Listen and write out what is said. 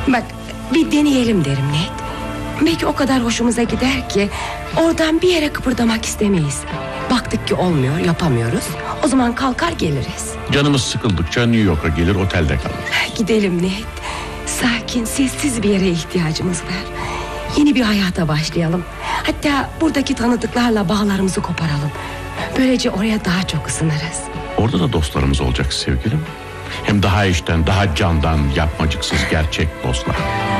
Bak, bir deneyelim derim Ned. Belki o kadar hoşumuza gider ki oradan bir yere kıpırdamak istemeyiz. Baktık ki olmuyor, yapamıyoruz. O zaman kalkar geliriz. Canımız sıkıldıkça New York'a gelir, otelde kalır. Gidelim Ned. Sakin, sessiz bir yere ihtiyacımız var. Yeni bir hayata başlayalım. Hatta buradaki tanıdıklarla bağlarımızı koparalım. Böylece oraya daha çok ısınırız. Orada da dostlarımız olacak sevgilim. Hem daha içten, daha candan, yapmacıksız gerçek dostlar.